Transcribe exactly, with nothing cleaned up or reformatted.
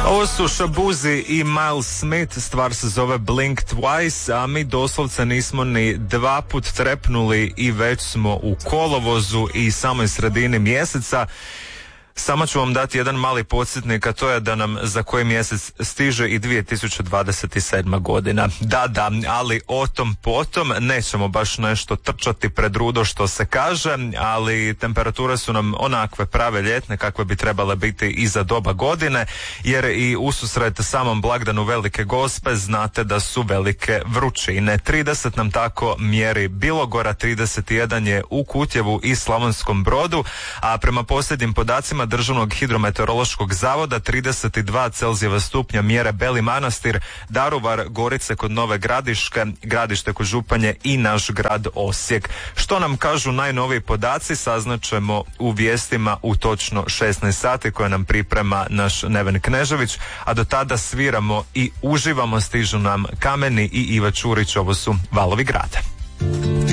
Ovo su Shabuzi i Miles Smith, stvar se zove Blink Twice, a mi doslovce nismo ni dva put trepnuli i već smo u kolovozu i samoj sredini mjeseca. Samo ću vam dati jedan mali podsjetnik, a to je da nam za koji mjesec stiže i dvije tisuće dvadeset sedma godina. Da, da, ali o tom potom nećemo baš nešto trčati pred rudo što se kaže, ali temperature su nam onakve prave ljetne kakve bi trebale biti i za doba godine, jer i ususret samom blagdanu Velike Gospe znate da su velike vrućine. trideset nam tako mjeri Bilogora, trideset jedan je u Kutjevu i Slavonskom Brodu, a prema posljednjim podacima Državnog hidrometeorološkog zavoda trideset dva Celzijeva stupnja mjere Beli Manastir, Daruvar, Gorice kod Nove Gradiške, Gradište kod Županje i naš grad Osijek. Što nam kažu najnoviji podaci saznaćemo u vijestima u točno šesnaest sati koje nam priprema naš Neven Knežević, a do tada sviramo i uživamo, stižu nam Kameni i Iva Čurić, ovo su Valovi grada.